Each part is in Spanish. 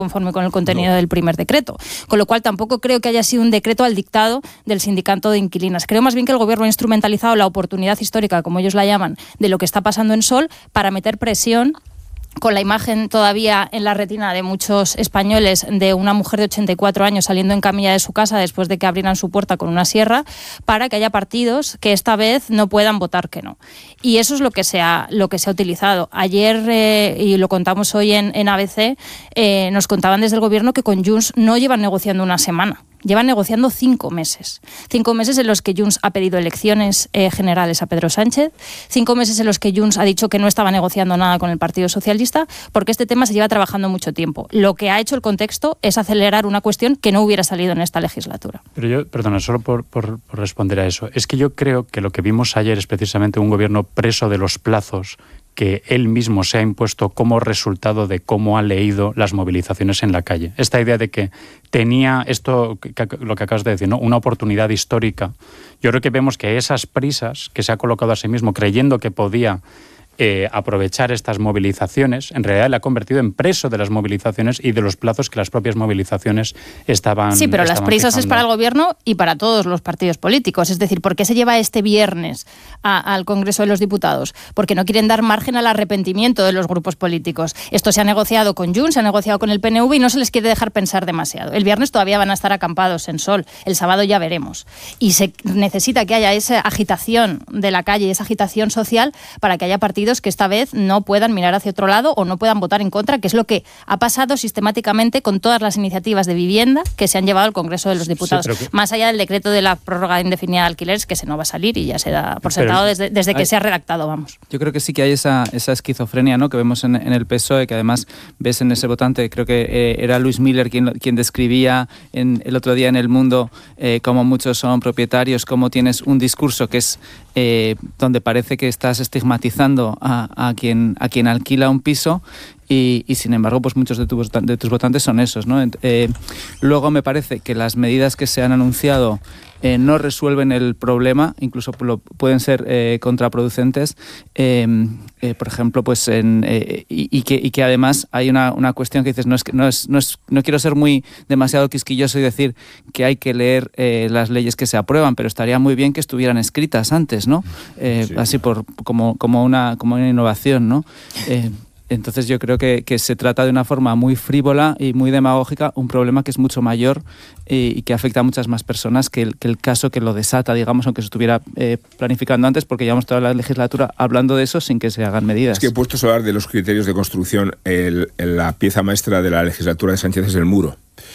conforme con el contenido del primer decreto. Con lo cual tampoco creo que haya sido un decreto al dictado del sindicato de inquilinas. Creo más bien que el Gobierno ha instrumentalizado la oportunidad histórica, como ellos la llaman, de lo que está pasando en Sol para meter presión, con la imagen todavía en la retina de muchos españoles de una mujer de 84 años saliendo en camilla de su casa después de que abrieran su puerta con una sierra, para que haya partidos que esta vez no puedan votar que no. Y eso es lo que se ha utilizado. Ayer, y lo contamos hoy en ABC, nos contaban desde el Gobierno que con Junts no llevan negociando una semana. Llevan negociando 5 meses. 5 meses en los que Junts ha pedido elecciones generales a Pedro Sánchez. 5 meses en los que Junts ha dicho que no estaba negociando nada con el Partido Socialista, porque este tema se lleva trabajando mucho tiempo. Lo que ha hecho el contexto es acelerar una cuestión que no hubiera salido en esta legislatura. Pero yo, perdona, solo por responder a eso. Es que yo creo que lo que vimos ayer es precisamente un gobierno preso de los plazos que él mismo se ha impuesto como resultado de cómo ha leído las movilizaciones en la calle. Esta idea de que tenía esto, lo que acabas de decir, ¿no?, una oportunidad histórica. Yo creo que vemos que esas prisas que se ha colocado a sí mismo creyendo que podía aprovechar estas movilizaciones, en realidad le ha convertido en preso de las movilizaciones y de los plazos que las propias movilizaciones estaban. Sí, pero las prisas es para el Gobierno y para todos los partidos políticos. Es decir, ¿por qué se lleva este viernes al Congreso de los Diputados? Porque no quieren dar margen al arrepentimiento de los grupos políticos. Esto se ha negociado con Junts, se ha negociado con el PNV y no se les quiere dejar pensar demasiado. El viernes todavía van a estar acampados en Sol, el sábado ya veremos. Y se necesita que haya esa agitación de la calle, esa agitación social, para que haya partidos que esta vez no puedan mirar hacia otro lado o no puedan votar en contra, que es lo que ha pasado sistemáticamente con todas las iniciativas de vivienda que se han llevado al Congreso de los Diputados. Sí, más allá del decreto de la prórroga indefinida de alquileres, que se no va a salir y ya se da por sentado desde que se ha redactado, vamos. Yo creo que sí que hay esa esquizofrenia, ¿no?, que vemos en el PSOE, que además ves en ese votante. Creo que era Luis Miller quien describía el otro día en El Mundo cómo muchos son propietarios, cómo tienes un discurso que es donde parece que estás estigmatizando a quien alquila un piso y sin embargo pues muchos de tus votantes son esos, ¿no? Luego me parece que las medidas que se han anunciado no resuelven el problema, incluso pueden ser contraproducentes, por ejemplo, pues y que además hay una cuestión que dices, no quiero ser demasiado quisquilloso y decir que hay que leer las leyes que se aprueban, pero estaría muy bien que estuvieran escritas antes, ¿no? Sí. Así como una innovación, ¿no? Entonces yo creo que se trata de una forma muy frívola y muy demagógica un problema que es mucho mayor y que afecta a muchas más personas que el caso que lo desata, digamos, aunque se estuviera planificando antes, porque llevamos toda la legislatura hablando de eso sin que se hagan medidas. Es que puestos a hablar de los criterios de construcción, la pieza maestra de la legislatura de Sánchez es el muro.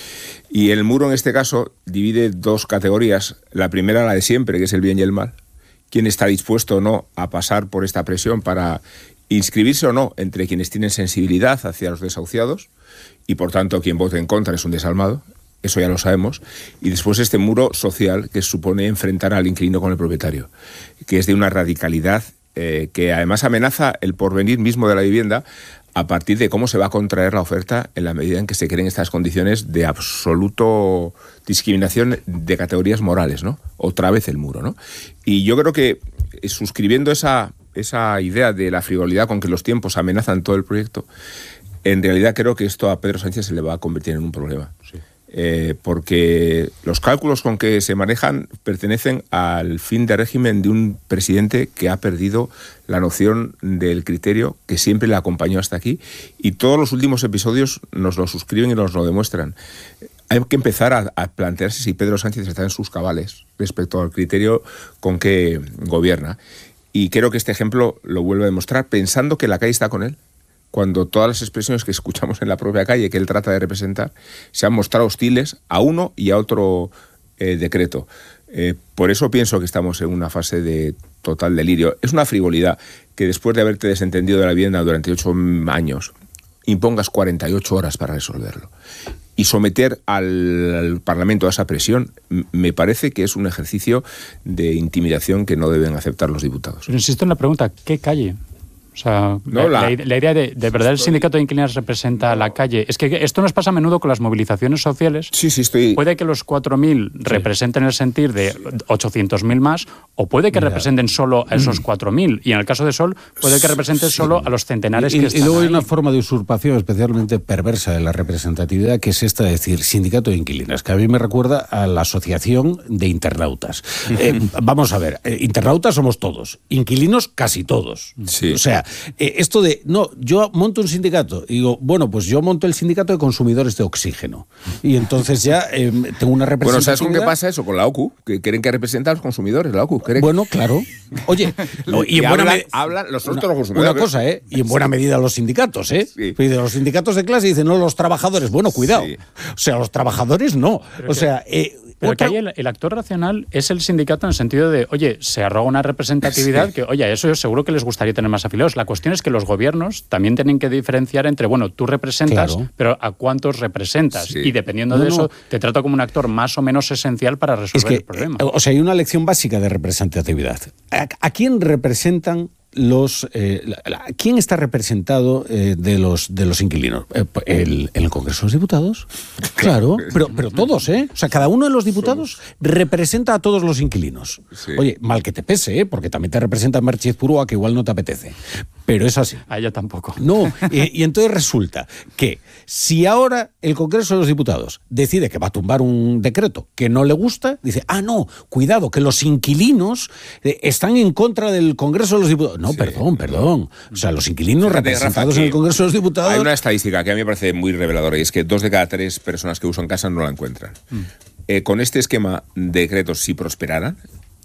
Y el muro en este caso divide 2 categorías. La primera, la de siempre, que es el bien y el mal. ¿Quién está dispuesto o no a pasar por esta presión para inscribirse o no entre quienes tienen sensibilidad hacia los desahuciados y por tanto quien vote en contra es un desalmado? Eso ya lo sabemos. Y después este muro social que supone enfrentar al inquilino con el propietario, que es de una radicalidad que además amenaza el porvenir mismo de la vivienda a partir de cómo se va a contraer la oferta en la medida en que se creen estas condiciones de absoluto discriminación de categorías morales, ¿no? Otra vez el muro, ¿no? Y yo creo que suscribiendo esa idea de la frivolidad con que los tiempos amenazan todo el proyecto, en realidad creo que esto a Pedro Sánchez se le va a convertir en un problema. Sí. Porque los cálculos con que se manejan pertenecen al fin de régimen de un presidente que ha perdido la noción del criterio que siempre le acompañó hasta aquí, y todos los últimos episodios nos lo suscriben y nos lo demuestran. Hay que empezar a plantearse si Pedro Sánchez está en sus cabales respecto al criterio con que gobierna. Y creo que este ejemplo lo vuelve a demostrar, pensando que la calle está con él, cuando todas las expresiones que escuchamos en la propia calle que él trata de representar se han mostrado hostiles a uno y a otro decreto. Por eso pienso que estamos en una fase de total delirio. Es una frivolidad que después de haberte desentendido de la vivienda durante 8 años, impongas 48 horas para resolverlo. Y someter al Parlamento a esa presión me parece que es un ejercicio de intimidación que no deben aceptar los diputados. Pero insisto en la pregunta, ¿qué calle? O O sea, No, la idea de verdad el sindicato de inquilinos representa a la calle. Es que esto nos pasa a menudo con las movilizaciones sociales. Sí, estoy... Puede que los 4.000 representen el sentir de 800.000 más, o puede que representen solo a esos 4.000. Y en el caso de Sol, puede que representen solo a los centenares que están Y luego hay ahí. una forma de usurpación especialmente perversa de la representatividad, que es esta de decir sindicato de inquilinos, que a mí me recuerda a la asociación de internautas. Vamos a ver, internautas somos todos, inquilinos casi todos. Sí. O sea, esto de, no, yo monto un sindicato, y digo, bueno, pues yo monto el sindicato de consumidores de oxígeno. Y entonces ya tengo una representatividad. Bueno, ¿sabes con qué pasa eso? Con la OCU, que quieren que represente a los consumidores, la OCU. Bueno, claro. Oye, y en buena hablan los otros los consumidores. Una cosa, y en buena medida los sindicatos, Sí. Los sindicatos de clase dicen, no, los trabajadores. Bueno, cuidado. Sí. O sea, los trabajadores no. Pero o sea, Pero que ahí el actor racional es el sindicato en el sentido de, oye, se arroga una representatividad que, oye, eso seguro que les gustaría tener más afiliados. La cuestión es que los gobiernos también tienen que diferenciar entre, bueno, tú representas, Claro. pero ¿a cuántos representas? Sí. Y dependiendo de eso, te trato como un actor más o menos esencial para resolver el problema. O sea, hay una lección básica de representatividad. ¿A quién representan los... ¿Quién está representado de los inquilinos? ¿El Congreso de los Diputados? Claro, pero todos, O sea, cada uno de los diputados representa a todos los inquilinos. Sí. Oye, mal que te pese, porque también te representa Merche Purúa, que igual no te apetece. Pero es así. A ella tampoco. No, y entonces resulta que si ahora el Congreso de los Diputados decide que va a tumbar un decreto que no le gusta, dice, no, cuidado, que los inquilinos están en contra del Congreso de los Diputados. No, Sí. perdón. O sea, los inquilinos Fíjate, representados Rafa, en el Congreso de los Diputados... Hay una estadística que a mí me parece muy reveladora, y es que 2 de cada 3 personas que usan casa no la encuentran. Con este esquema de decretos, si prosperaran,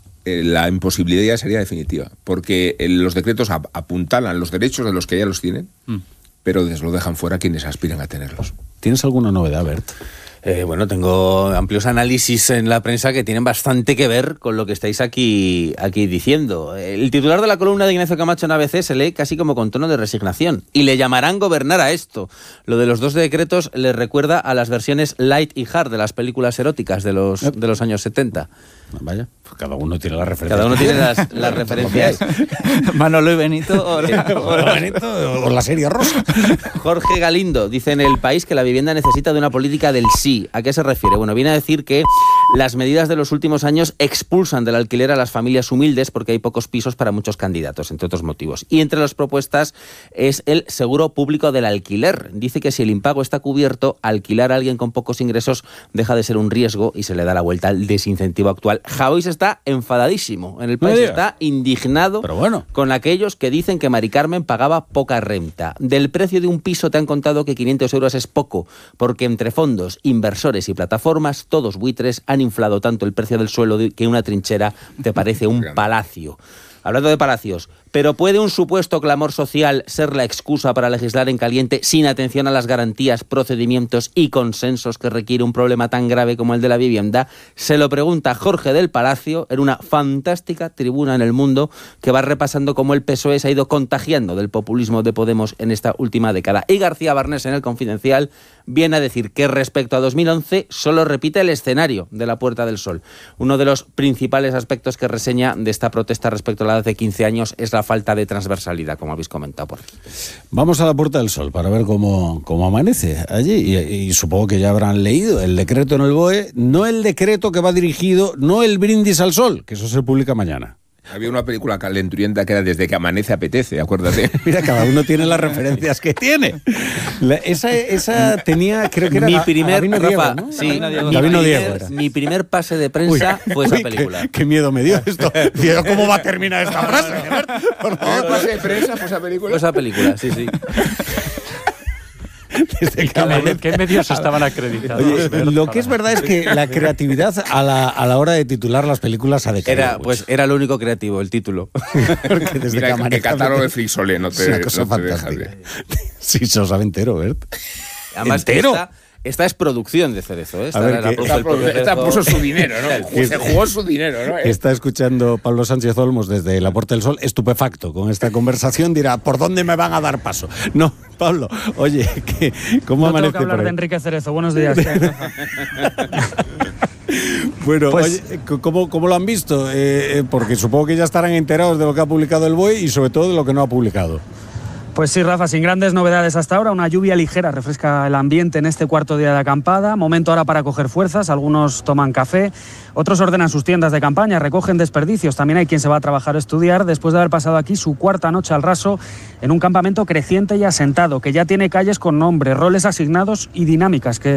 la imposibilidad ya sería definitiva, porque los decretos apuntalan los derechos de los que ya los tienen, pero lo dejan fuera quienes aspiran a tenerlos. ¿Tienes alguna novedad, Bert? Bueno, tengo amplios análisis en la prensa que tienen bastante que ver con lo que estáis aquí diciendo. El titular de la columna de Ignacio Camacho en ABC se lee casi como con tono de resignación. Y le llamarán gobernar a esto. Lo de los 2 decretos le recuerda a las versiones light y hard de las películas eróticas de los años 70. Vaya, pues cada uno tiene la referencia. Cada uno tiene las referencias. Manolo y Benito o la serie rosa. Jorge Galindo dice en El País que la vivienda necesita de una política del sí. ¿A qué se refiere? Bueno, viene a decir que las medidas de los últimos años expulsan del alquiler a las familias humildes porque hay pocos pisos para muchos candidatos, entre otros motivos. Y entre las propuestas es el seguro público del alquiler. Dice que si el impago está cubierto, alquilar a alguien con pocos ingresos deja de ser un riesgo y se le da la vuelta al desincentivo actual. Javois está enfadadísimo. En El País está indignado con aquellos que dicen que Mari Carmen pagaba poca renta. Del precio de un piso te han contado que 500 euros es poco, porque entre fondos, inversores y plataformas, todos buitres, han inflado tanto el precio del suelo que una trinchera te parece un palacio. Hablando de palacios, ¿pero puede un supuesto clamor social ser la excusa para legislar en caliente sin atención a las garantías, procedimientos y consensos que requiere un problema tan grave como el de la vivienda? Se lo pregunta Jorge del Palacio en una fantástica tribuna en El Mundo que va repasando cómo el PSOE se ha ido contagiando del populismo de Podemos en esta última década. Y García Barnés en El Confidencial viene a decir que respecto a 2011 solo repite el escenario de la Puerta del Sol. Uno de los principales aspectos que reseña de esta protesta respecto a la de hace 15 años es la falta de transversalidad, como habéis comentado por aquí. Vamos a la Puerta del Sol para ver cómo amanece allí y supongo que ya habrán leído el decreto en el BOE, no el decreto que va dirigido, no el brindis al sol, que eso se publica mañana. Había una película calenturienta que era Desde que amanece apetece, acuérdate. Mira, cada uno tiene las referencias que tiene. Esa tenía, creo que era mi primer, Gabino Rafa, Diego, ¿no? sí, Gabino Diego era. Mi primer pase de prensa fue esa película. Qué miedo me dio esto. Tío, ¿cómo va a terminar esta frase? ¿Qué pase de prensa fue esa película? Fue esa película, sí. ¿Qué medios estaban acreditados? Oye, lo que es verdad es que la creatividad a la hora de titular las películas ha decaído. Era lo único creativo, el título. Porque desde Mira, que el catálogo de Frisolé no te, es una cosa no te dejas fantástica. de... Sí, se lo sabe entero, Bert. Además, ¿entero? Esta es producción de Cerezo, ¿eh? Esta puso su dinero, ¿no? Se jugó su dinero, ¿no? Está escuchando Pablo Sánchez Olmos desde la Puerta del Sol, estupefacto con esta conversación, dirá, ¿por dónde me van a dar paso? No, Pablo, oye, ¿cómo amanece? No tengo que hablar de Enrique Cerezo, buenos días. Bueno, pues, oye, ¿cómo lo han visto? Porque supongo que ya estarán enterados de lo que ha publicado el BOE y sobre todo de lo que no ha publicado. Pues sí, Rafa, sin grandes novedades hasta ahora. Una lluvia ligera refresca el ambiente en este cuarto día de acampada. Momento ahora para coger fuerzas. Algunos toman café, otros ordenan sus tiendas de campaña, recogen desperdicios. También hay quien se va a trabajar o estudiar después de haber pasado aquí su cuarta noche al raso en un campamento creciente y asentado, que ya tiene calles con nombre, roles asignados y dinámicas que